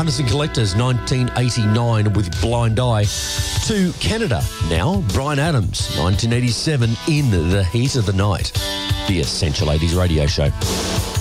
Hunters and Collectors, 1989 with Blind Eye. To Canada now, Bryan Adams, 1987 in The Heat of the Night. The Essential 80s Radio Show.